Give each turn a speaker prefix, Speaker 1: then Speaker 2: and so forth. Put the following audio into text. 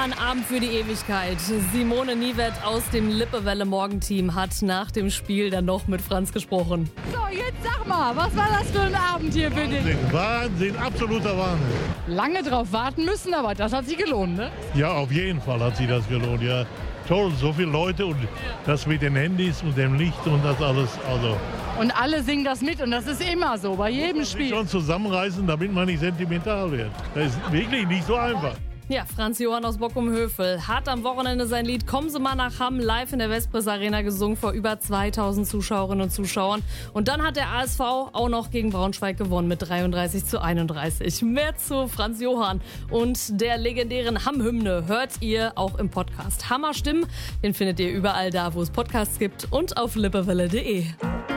Speaker 1: ein Abend für die Ewigkeit. Simone Niewet aus dem Lippewelle-Morgenteam hat nach dem Spiel dann noch mit Franz gesprochen.
Speaker 2: So, jetzt sag mal, was war das für ein Abend hier für dich?
Speaker 3: Wahnsinn, absoluter Wahnsinn.
Speaker 2: Lange drauf warten müssen, aber das hat sich gelohnt, ne?
Speaker 3: Ja, auf jeden Fall hat sich das gelohnt, ja. Toll, so viele Leute und das mit den Handys und dem Licht und das alles, also.
Speaker 2: Und alle singen das mit und das ist immer so, bei jedem
Speaker 3: Sich
Speaker 2: Spiel.
Speaker 3: schon zusammenreißen, damit man nicht sentimental wird. Das ist wirklich nicht so einfach.
Speaker 1: Ja, Franz Johann aus Bockum-Hövel hat am Wochenende sein Lied Kommen Sie mal nach Hamm live in der Vespris Arena gesungen vor über 2000 Zuschauerinnen und Zuschauern. Und dann hat der ASV auch noch gegen Braunschweig gewonnen mit 33:31. Mehr zu Franz Johann und der legendären Hamm-Hymne hört ihr auch im Podcast. Hammer Stimmen, den findet ihr überall da, wo es Podcasts gibt und auf lippewelle.de.